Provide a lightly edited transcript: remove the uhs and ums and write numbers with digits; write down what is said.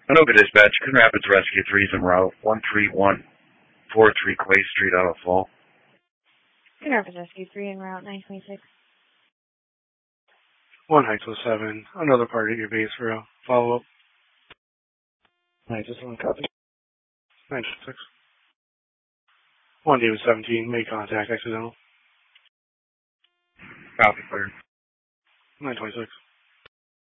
Anoka Dispatch, Coon Rapids Rescue 3 is en route 13143 Clay Street out of Fall. Coon Rapids Rescue 3 en route 926. 1 Heights 07, another party at your base for a follow-up. Heights 1, copy. 926. 1 David 17, made contact, accidental. Copy, clear. 926.